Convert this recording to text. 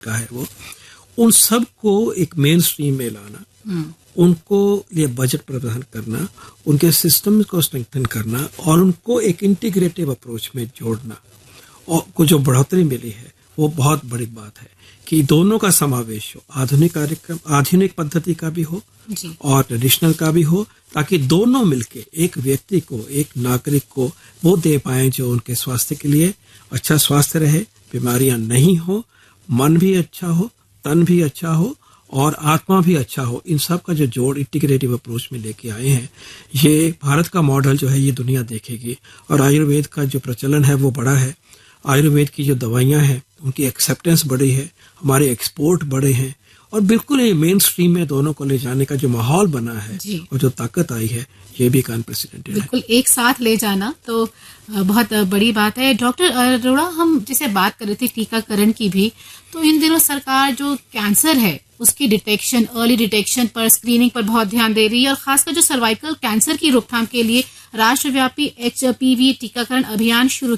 का है वो, उन सबको एक मेन स्ट्रीम में लाना, उनको लिए बजट प्रदान करना, उनके सिस्टम को स्ट्रेंथन करना और उनको एक इंटीग्रेटिव अप्रोच में जोड़ना, और को जो बढ़ोतरी मिली है वो बहुत बड़ी बात है कि दोनों का समावेश हो, आधुनिक कार्यक्रम, आधुनिक पद्धति का भी हो और ट्रेडिशनल का भी हो, ताकि दोनों मिलके एक व्यक्ति को, एक नागरिक को वो दे पाए जो उनके स्वास्थ्य के लिए अच्छा स्वास्थ्य रहे, बीमारियां नहीं हो, मन भी अच्छा हो, तन भी अच्छा हो और आत्मा भी अच्छा हो। इन सब का जो जोड़ इंटीग्रेटिव अप्रोच में लेके आए हैं, ये भारत का मॉडल जो है ये दुनिया देखेगी। और आयुर्वेद का जो प्रचलन है वो बड़ा है, आयुर्वेद की जो दवाइयां हैं उनकी एक्सेप्टेंस बढ़ी है, हमारे एक्सपोर्ट बढ़े हैं और बिल्कुल ये मेन स्ट्रीम में दोनों को ले जाने का जो माहौल बना है और जो ताकत आई है, ये भी अनप्रेसिडेंटेड है। बिल्कुल एक साथ ले जाना तो बहुत बड़ी बात है। डॉक्टर अरोड़ा, हम जैसे बात कर रहे थे टीकाकरण की भी, तो इन दिनों सरकार जो कैंसर है उसकी डिटेक्शन, अर्ली डिटेक्शन पर, स्क्रीनिंग पर बहुत ध्यान दे रही है और खासकर जो सर्वाइकल कैंसर की रोकथाम के लिए राष्ट्रव्यापी HPV टीकाकरण अभियान शुरू